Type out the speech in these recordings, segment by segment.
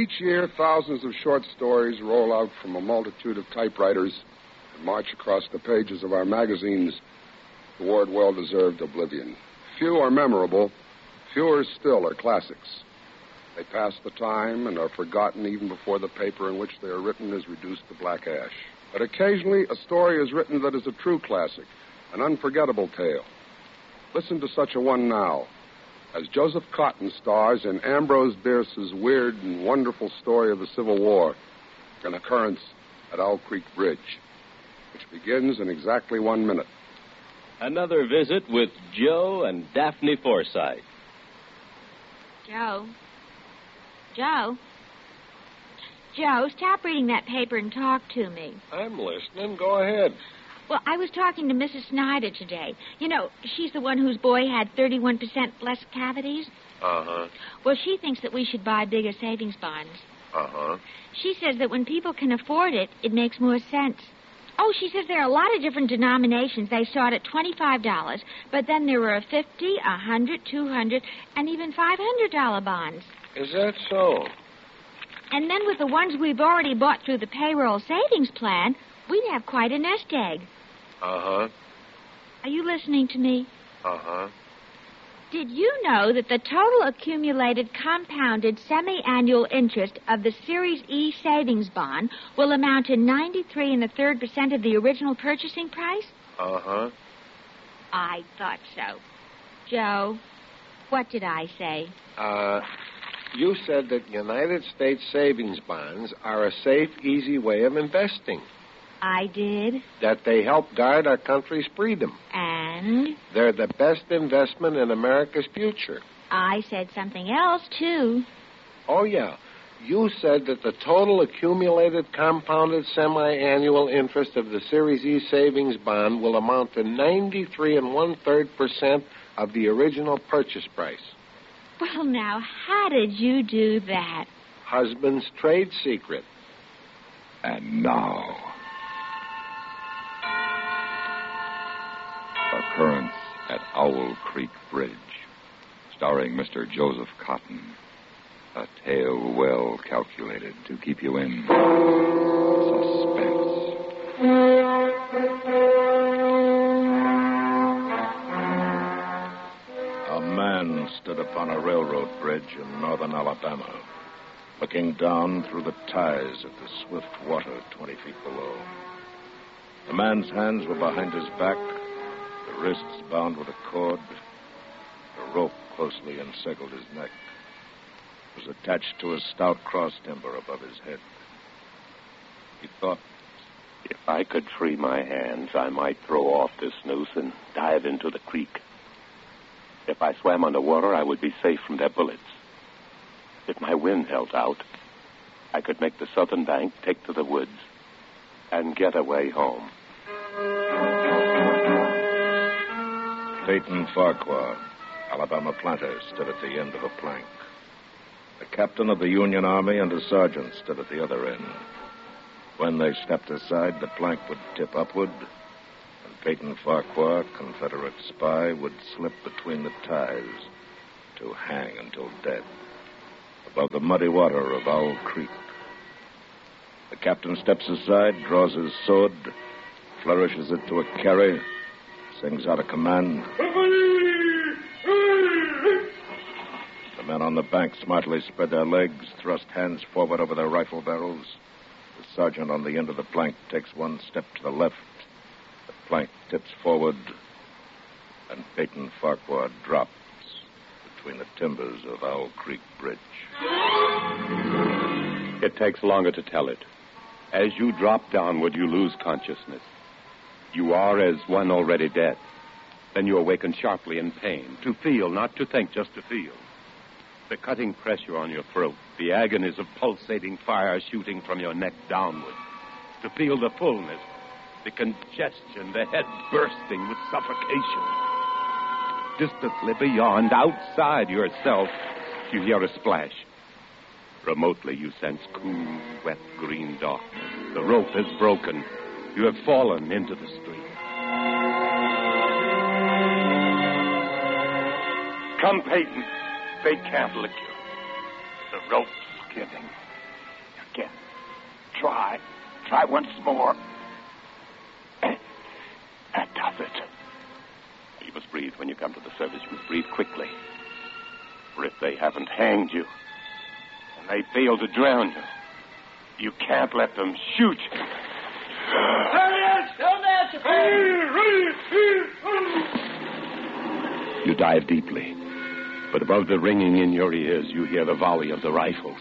Each year, thousands of short stories roll out from a multitude of typewriters and march across the pages of our magazines toward well-deserved oblivion. Few are memorable. Fewer still are classics. They pass the time and are forgotten even before the paper in which they are written is reduced to black ash. But occasionally, a story is written that is a true classic, an unforgettable tale. Listen to such a one now, as Joseph Cotton stars in Ambrose Bierce's weird and wonderful story of the Civil War, an occurrence at Owl Creek Bridge, which begins in exactly 1 minute. Another visit with Joe and Daphne Forsythe. Joe? Joe, stop reading that paper and talk to me. I'm listening. Go ahead. Well, I was talking to Mrs. Snyder today. You know, she's the one whose boy had 31% less cavities. Uh-huh. Well, she thinks that we should buy bigger savings bonds. Uh-huh. She says that when people can afford it, it makes more sense. Oh, she says there are a lot of different denominations. They start at $25, but then there are $50, $100, $200, and even $500 bonds. Is that so? And then with the ones we've already bought through the payroll savings plan, we'd have quite a nest egg. Uh-huh. Are you listening to me? Uh-huh. Did you know that the total accumulated compounded semi-annual interest of the Series E savings bond will amount to 93 1/3% of the original purchasing price? Uh-huh. I thought so. Joe, what did I say? You said that United States savings bonds are a safe, easy way of investing. I did. That they help guard our country's freedom. And? They're the best investment in America's future. I said something else, too. Oh, yeah. You said that the total accumulated compounded semi-annual interest of the Series E savings bond will amount to 93 1/3% of the original purchase price. Well, now, how did you do that? Husband's trade secret. And now, Occurrence at Owl Creek Bridge, starring Mr. Joseph Cotton. A tale well calculated to keep you in suspense. A man stood upon a railroad bridge in northern Alabama, looking down through the ties at the swift water 20 feet below. The man's hands were behind his back, the wrists bound with a cord. A rope closely encircled his neck. It was attached to a stout cross timber above his head. He thought, if I could free my hands, I might throw off this noose and dive into the creek. If I swam underwater, I would be safe from their bullets. If my wind held out, I could make the southern bank, take to the woods, and get away home. Peyton Farquhar, Alabama planter, stood at the end of a plank. The captain of the Union Army and a sergeant stood at the other end. When they stepped aside, the plank would tip upward, and Peyton Farquhar, Confederate spy, would slip between the ties to hang until dead above the muddy water of Owl Creek. The captain steps aside, draws his sword, flourishes it to a carry, sings out a command. The men on the bank smartly spread their legs, thrust hands forward over their rifle barrels. The sergeant on the end of the plank takes one step to the left. The plank tips forward, and Peyton Farquhar drops between the timbers of Owl Creek Bridge. It takes longer to tell it. As you drop downward, you lose consciousness. You are as one already dead. Then you awaken sharply in pain. To feel, not to think, just to feel. The cutting pressure on your throat, the agonies of pulsating fire shooting from your neck downward. To feel the fullness, the congestion, the head bursting with suffocation. Distantly beyond, outside yourself, you hear a splash. Remotely, you sense cool, wet, green darkness. The rope is broken. You have fallen into the stream. Come, Peyton. They can't lick you. The rope's giving. again. Try. Try once more. That does it. You must breathe when you come to the surface. You must breathe quickly. For if they haven't hanged you, and they fail to drown you, you can't let them shoot you. You dive deeply, but above the ringing in your ears, you hear the volley of the rifles.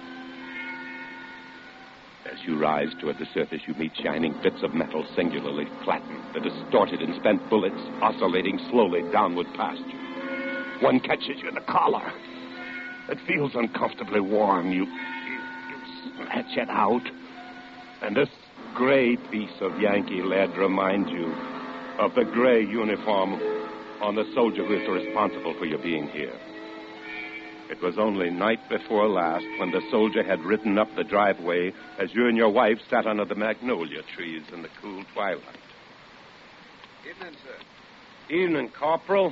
As you rise toward the surface, you meet shining bits of metal singularly flattened, the distorted and spent bullets oscillating slowly downward past you. One catches you in the collar. It feels uncomfortably warm. You snatch it out. And this gray piece of Yankee lead reminds you of the gray uniform on the soldier who is responsible for your being here. It was only night before last when the soldier had ridden up the driveway as you and your wife sat under the magnolia trees in the cool twilight. Evening, sir. Evening, Corporal.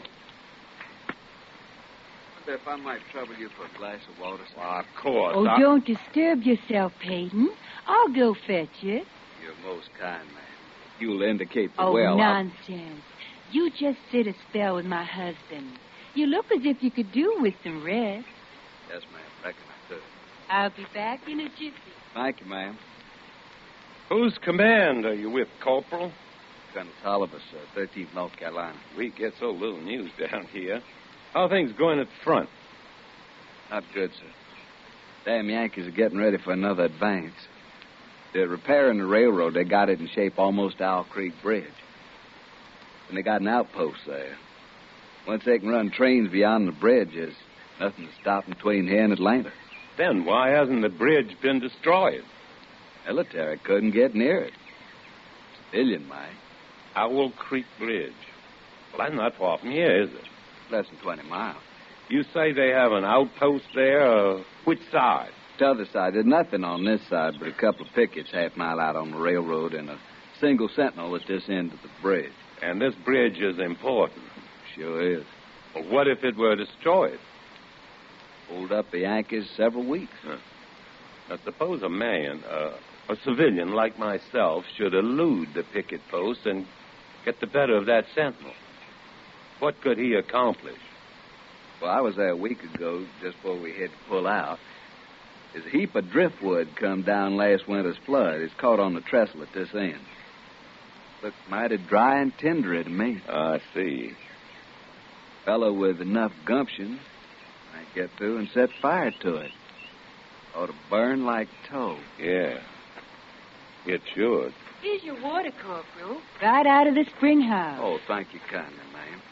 I wonder if I might trouble you for a glass of water, sir. Of course. Oh, don't disturb yourself, Peyton. I'll go fetch it. You're most kind, ma'am. You'll indicate the Oh, well. nonsense. You just sit a spell with my husband. You look as if you could do with some rest. Yes, ma'am. Reckon I could. I'll be back in a jiffy. Thank you, ma'am. Whose command are you with, Corporal? Colonel Tolliver, sir, 13th North Carolina. We get so little news down here. How are things going at the front? Not good, sir. Damn Yankees are getting ready for another advance. They're repairing the railroad. They got it in shape almost to Owl Creek Bridge. And they got an outpost there. Once they can run trains beyond the bridge, there's nothing to stop them between here and Atlanta. Then why hasn't the bridge been destroyed? Military couldn't get near it. Civilian might. Owl Creek Bridge. Well, that's not far from here, is it? Less than 20 miles. You say they have an outpost there? Which side? The other side. There's nothing on this side but a couple of pickets half-mile out on the railroad and a single sentinel at this end of the bridge. And this bridge is important. Sure is. Well, what if it were destroyed? Hold up the Yankees several weeks. Now, suppose a man, a civilian like myself, should elude the picket post and get the better of that sentinel. What could he accomplish? Well, I was there a week ago, just before we had to pull out. There's a heap of driftwood come down last winter's flood. It's caught on the trestle at this end. Looks mighty dry and tendery to me. I see. Fellow with enough gumption might get through and set fire to it. Ought to burn like tow. Yeah. It should. Here's your water, Corporal. Right out of the spring house. Oh, thank you kindly, ma'am.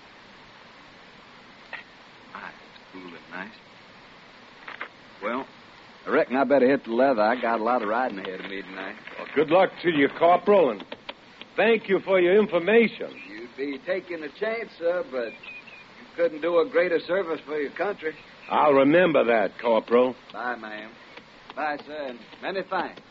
It's cool and nice. Well, I reckon I better hit the leather. I got a lot of riding ahead of me tonight. Well, good luck to you, Corporal, and thank you for your information. You'd be taking a chance, sir, but you couldn't do a greater service for your country. I'll remember that, Corporal. Bye, ma'am. Bye, sir, and many thanks.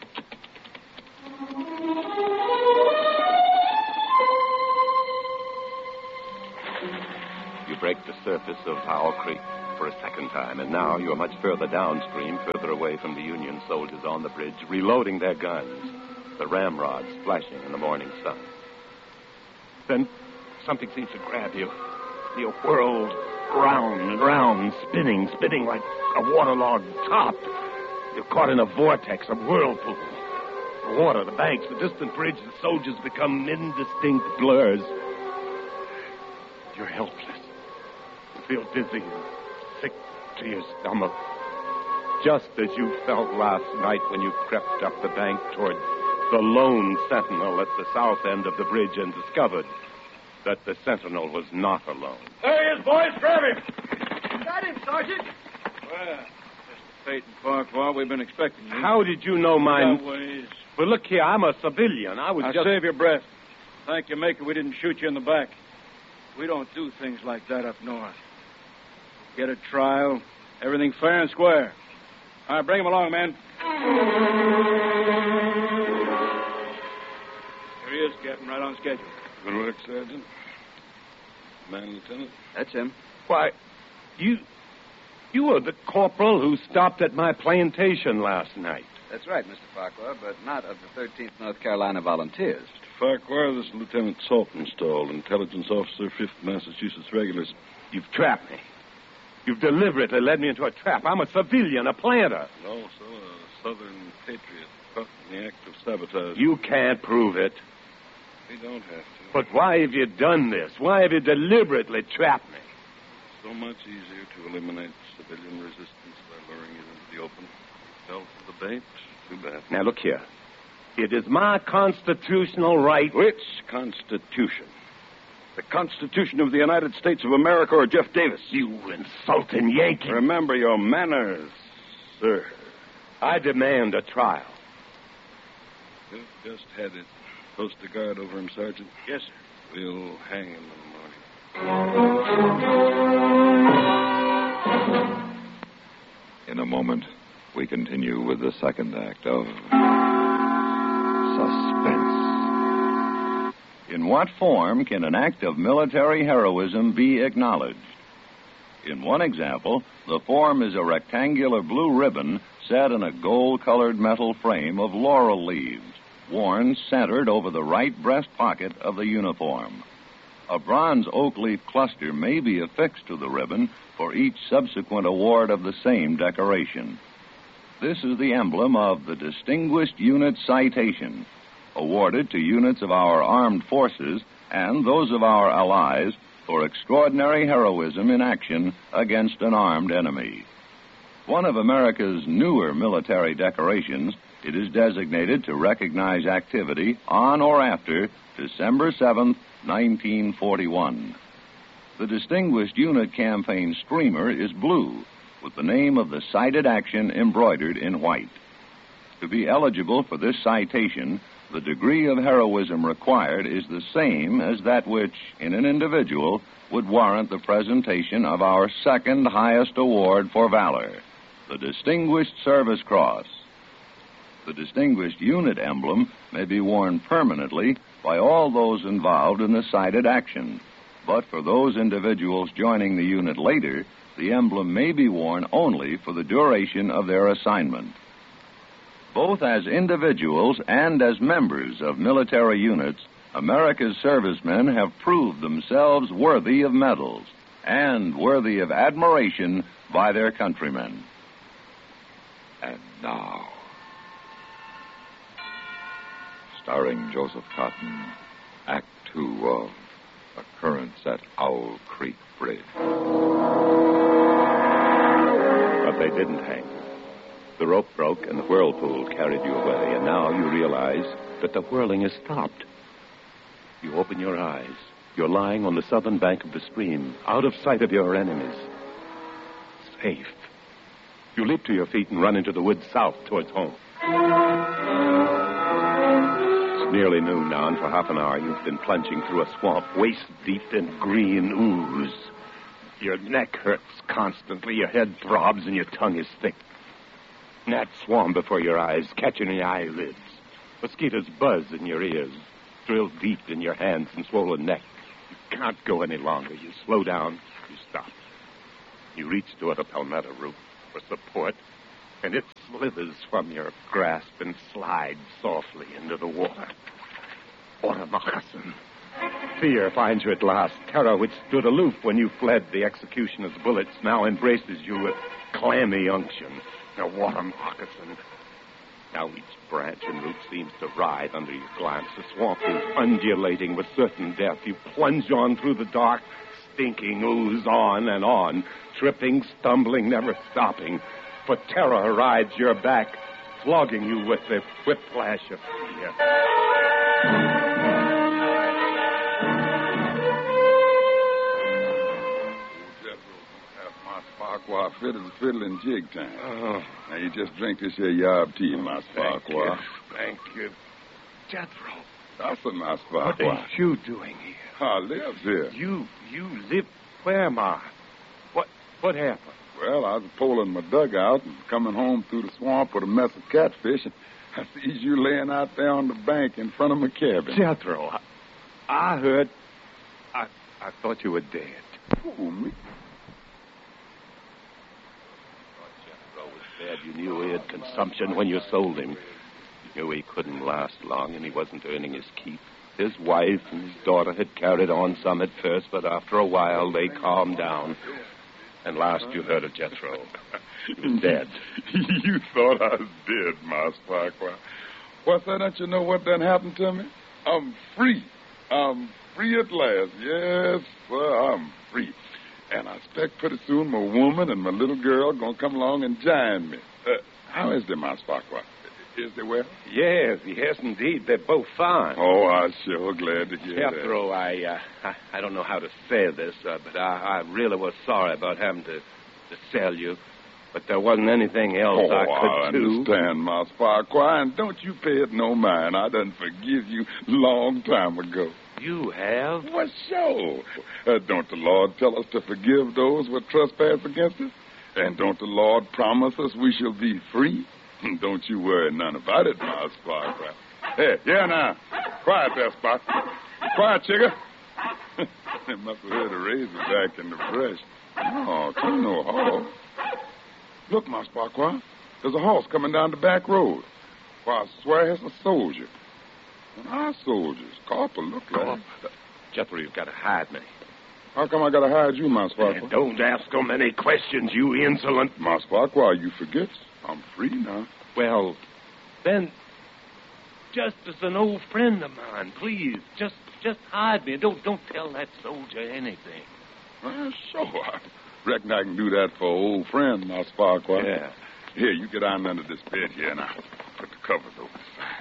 You break the surface of Owl Creek for a second time, and now you're much further downstream, further away from the Union soldiers on the bridge, reloading their guns, the ramrods flashing in the morning sun. Then something seems to grab you. You're whirled round and round, spinning like a waterlogged top. You're caught in a vortex, a whirlpool. The water, the banks, the distant bridge, the soldiers become indistinct blurs. You're helpless. You feel dizzy and sick to your stomach. Just as you felt last night when you crept up the bank toward the lone sentinel at the south end of the bridge and discovered that the sentinel was not alone. There he is, boys. Grab him. Got him, Sergeant. Well, Mr. Peyton Farquhar, we've been expecting you. How did you know mine? Always. Well, look here, I'm a civilian. Now, just... save your breath. Thank your maker we didn't shoot you in the back. We don't do things like that up north. Get a trial, everything fair and square. All right, bring him along, man. Here he is, Captain, right on schedule. Good work, Sergeant. Man, Lieutenant. That's him. Why, you were the corporal who stopped at my plantation last night. That's right, Mr. Farquhar, but not of the 13th North Carolina Volunteers. Mr. Farquhar, this is Lieutenant Saltonstall, Intelligence Officer, 5th Massachusetts Regulars. You've trapped me. You've deliberately led me into a trap. I'm a civilian, a planter. And also a Southern patriot caught in the act of sabotage. You can't prove it. We don't have to. But why have you done this? Why have you deliberately trapped me? So much easier to eliminate civilian resistance by luring it into the open. Fell for the bait. Too bad. Now, look here. It is my constitutional right. Which Constitution? The Constitution of the United States of America or Jeff Davis? You insulting Yankee. Remember your manners, sir. I demand a trial. You've just had it. Post a guard over him, Sergeant. Yes, sir. We'll hang him in the morning. In a moment, we continue with the second act of Suspense. In what form can an act of military heroism be acknowledged? In one example, the form is a rectangular blue ribbon set in a gold-colored metal frame of laurel leaves, worn centered over the right breast pocket of the uniform. A bronze oak leaf cluster may be affixed to the ribbon for each subsequent award of the same decoration. This is the emblem of the Distinguished Unit Citation, awarded to units of our armed forces and those of our allies for extraordinary heroism in action against an armed enemy. One of America's newer military decorations, it is designated to recognize activity on or after December 7th, 1941. The Distinguished Unit Campaign streamer is blue, with the name of the cited action embroidered in white. To be eligible for this citation, the degree of heroism required is the same as that which, in an individual, would warrant the presentation of our second highest award for valor, the Distinguished Service Cross. The Distinguished Unit emblem may be worn permanently by all those involved in the cited action, but for those individuals joining the unit later, the emblem may be worn only for the duration of their assignment. Both as individuals and as members of military units, America's servicemen have proved themselves worthy of medals and worthy of admiration by their countrymen. And now, starring Joseph Cotton, Act 2 of Occurrence at Owl Creek Bridge. But they didn't hang you. The rope broke and the whirlpool carried you away, and now you realize that the whirling has stopped. You open your eyes. You're lying on the southern bank of the stream, out of sight of your enemies. Safe. You leap to your feet and run into the woods south towards home. It's nearly noon now, and for half an hour you've been plunging through a swamp waist deep in green ooze. Your neck hurts constantly, your head throbs, and your tongue is thick. Gnats swarm before your eyes, catching your eyelids. Mosquitoes buzz in your ears, drill deep in your hands and swollen neck. You can't go any longer. You slow down, you stop. You reach toward a palmetto root for support, and it slithers from your grasp and slides softly into the water. What a moccasin. Fear finds you at last. Terror, which stood aloof when you fled the executioner's bullets, now embraces you with clammy unction. Now, what a moccasin. Now each branch and root seems to writhe under your glance. The swamp is undulating with certain death. You plunge on through the dark, stinking ooze, on, tripping, stumbling, never stopping. For terror rides your back, flogging you with the whiplash of fear. Farquhar, fiddle and jig time. Oh. Now, you just drink this here yarb tea, Master Farquhar. Thank you. Jethro. That's a Master Farquhar. What are you doing here? I lives here. You live where, Ma? What happened? Well, I was pulling my dugout and coming home through the swamp with a mess of catfish, and I sees you laying out there on the bank in front of my cabin. Jethro, I heard... I thought you were dead. Who, me? Dead You knew he had consumption when you sold him. You knew he couldn't last long, and he wasn't earning his keep. His wife and his daughter had carried on some at first, but after a while they calmed down. And last you heard of Jethro. He was dead. You thought I was dead, Mas Farquhar. What's that? Don't you know what done happened to me? I'm free. I'm free at last. Yes, sir, I'm free. And I expect pretty soon my woman and my little girl going to come along and join me. How is they, Mas Farquhar? Is they well? Yes, indeed. They're both fine. Oh, I'm sure glad to hear Jethro, I don't know how to say this, but I really was sorry about having to sell you. But there wasn't anything else I could do. I understand, Mas Farquhar, and don't you pay it no mind. I done forgive you long time ago. You have? Well, sure. Don't the Lord tell us to forgive those who trespass against us? And don't the Lord promise us we shall be free? Don't you worry none about it, Mas Farquhar. Hey, here now. Quiet there, Spot. Quiet, Chigger. They must have heard a razor back in the brush. No, ain't no horse. Look, Mas Farquhar, there's a horse coming down the back road. Why, I swear it's a soldier. And our soldiers. Corporal, look like. Jethro, you've got to hide me. How come I got to hide you, Mas Farquhar? Don't ask so many questions, you insolent. Mas Farquhar, you forget. I'm free now. Well, then, just as an old friend of mine, please, just hide me. Don't tell that soldier anything. Well, sure. I reckon I can do that for an old friend, Mas Farquhar. Yeah. Here, you get on under this bed here, and I'll put the covers over the side.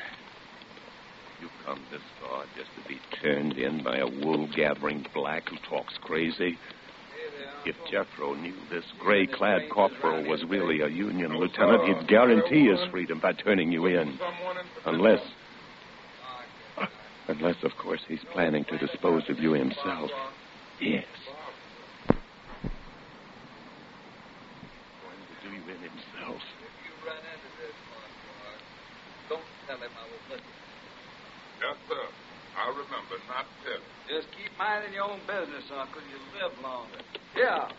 You come this far just to be turned in by a wool-gathering black who talks crazy? If Jethro knew this gray-clad corporal was really a Union lieutenant, he'd guarantee his freedom by turning you in. Unless, of course, he's planning to dispose of you himself. Yes. Going to do you in himself. If you run into this, Farquhar, don't tell him I was looking. Yes, sir. I remember not telling. Just keep minding your own business, Uncle. You'll live longer. Yeah.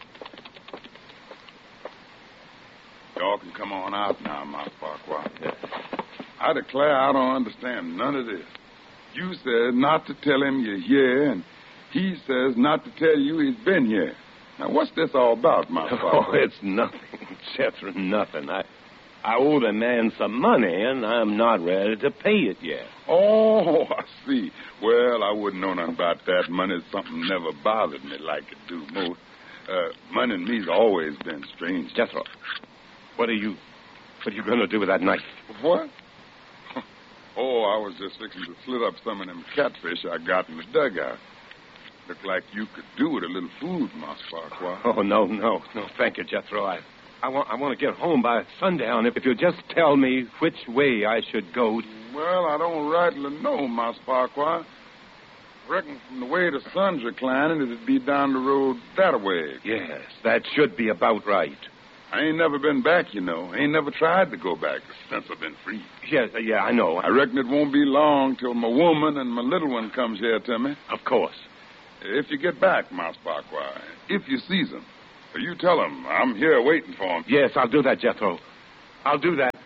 Y'all can come on out now, Mas Farquhar. I declare I don't understand none of this. You said not to tell him you're here, and he says not to tell you he's been here. Now, what's this all about, Mas Farquhar? Oh, it's nothing, Jethro, nothing. I owe the man some money, and I'm not ready to pay it yet. Oh, I see. Well, I wouldn't know nothing about that. Money's something never bothered me like it do most. Money and me's always been strange. Jethro, what are you going to do with that knife? What? Oh, I was just fixing to slit up some of them catfish I got in the dugout. Looked like you could do with a little food, Mas Farquhar. Oh, no, thank you, Jethro. I want to get home by sundown. If you'll just tell me which way I should go. Well, I don't rightly know, Mas Farquhar. Reckon from the way the sun's reclining, it'd be down the road that way. Yes, that should be about right. I ain't never been back, you know. Ain't never tried to go back since I've been free. Yes, yeah, I know. I reckon it won't be long till my woman and my little one comes here to me. Of course. If you get back, Mas Farquhar, if you sees them, you tell them I'm here waiting for them. Yes, I'll do that, Jethro. I'll do that.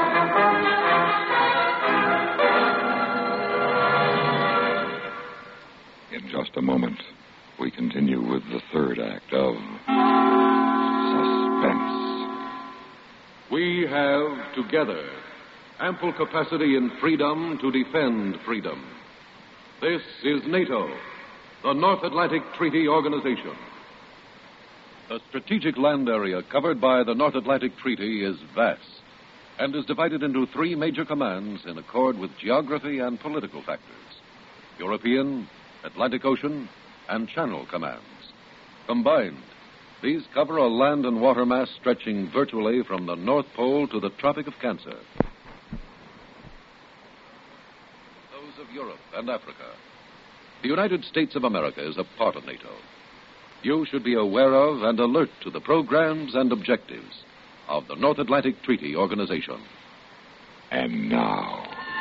In just a moment, we continue with the third act of Suspense. We have, together, ample capacity and freedom to defend freedom. This is NATO, the North Atlantic Treaty Organization. The strategic land area covered by the North Atlantic Treaty is vast and is divided into three major commands in accord with geography and political factors: European, Atlantic Ocean, and Channel Commands. Combined, these cover a land and water mass stretching virtually from the North Pole to the Tropic of Cancer. Those of Europe and Africa. The United States of America is a part of NATO. You should be aware of and alert to the programs and objectives of the North Atlantic Treaty Organization. And now,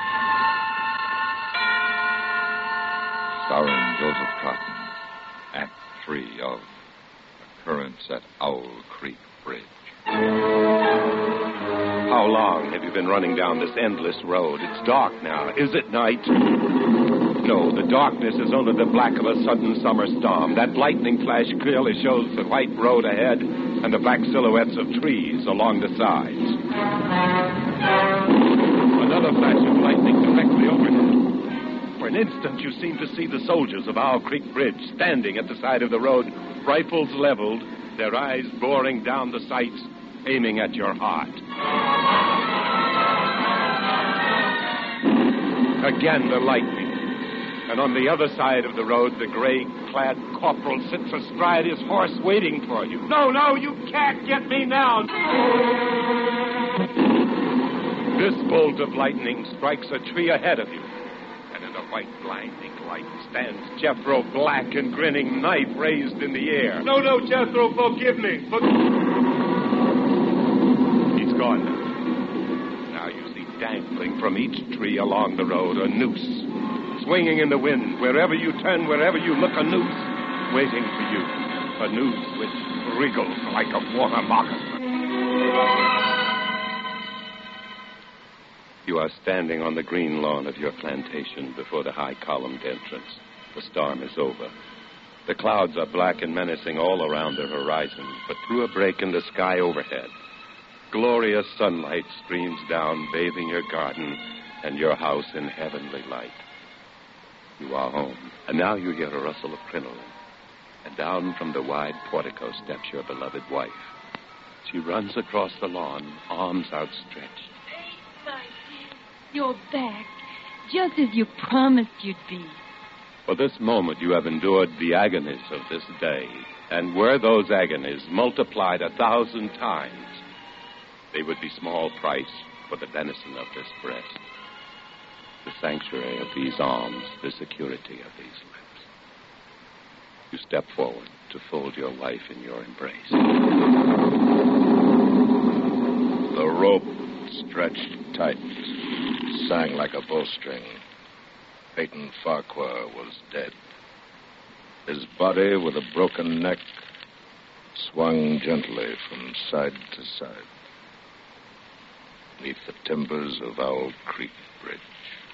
starring Joseph Cotton, Act 3 of Occurrence at Owl Creek Bridge. How long have you been running down this endless road? It's dark now. Is it night? No, the darkness is only the black of a sudden summer storm. That lightning flash clearly shows the white road ahead and the black silhouettes of trees along the sides. Another flash of lightning directly overhead. For an instant, you seem to see the soldiers of Owl Creek Bridge standing at the side of the road, rifles leveled, their eyes boring down the sights, aiming at your heart. Again, the lightning. And on the other side of the road, the gray-clad corporal sits astride his horse waiting for you. No, you can't get me now. This bolt of lightning strikes a tree ahead of you. And in the white blinding light stands Jethro, black and grinning, knife raised in the air. No, Jethro, forgive me. He's gone now. Now you see dangling from each tree along the road a noose. Swinging in the wind, wherever you turn, wherever you look, a noose waiting for you. A noose which wriggles like a water moccasin. You are standing on the green lawn of your plantation before the high-columned entrance. The storm is over. The clouds are black and menacing all around the horizon, but through a break in the sky overhead, glorious sunlight streams down, bathing your garden and your house in heavenly light. You are home, and now you hear a rustle of crinoline, and down from the wide portico steps your beloved wife. She runs across the lawn, arms outstretched. You're back, just as you promised you'd be. For this moment you have endured the agonies of this day, and were those agonies multiplied 1,000 times, they would be small price for the venison of this breast. The sanctuary of these arms, the security of these lips. You step forward to fold your wife in your embrace. The rope stretched tight, sang like a bowstring. Peyton Farquhar was dead. His body, with a broken neck, swung gently from side to side, beneath the timbers of Owl Creek Bridge.